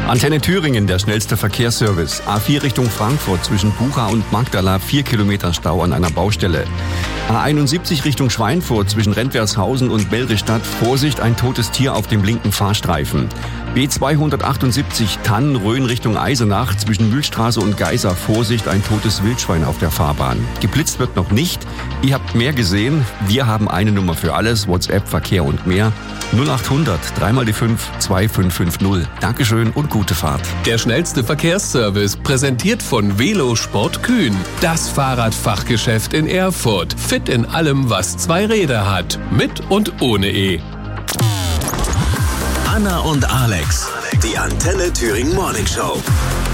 Antenne Thüringen, der schnellste Verkehrsservice. A4 Richtung Frankfurt zwischen Bucha und Magdala, 4 Kilometer Stau an einer Baustelle. A71 Richtung Schweinfurt zwischen Rentwershausen und Bellristadt. Vorsicht, ein totes Tier auf dem linken Fahrstreifen. B278 Tannenröhn Richtung Eisenach zwischen Mühlstraße und Geisa. Vorsicht, ein totes Wildschwein auf der Fahrbahn. Geblitzt wird noch nicht. Ihr habt mehr gesehen. Wir haben eine Nummer für alles. WhatsApp, Verkehr und mehr. 0800 3 mal die 5 2550. Dankeschön und gute Fahrt. Der schnellste Verkehrsservice, präsentiert von Velosport Kühn. Das Fahrradfachgeschäft in Erfurt. Fit in allem, was zwei Räder hat. Mit und ohne E. Anna und Alex. Die Antenne Thüringen Morning Show.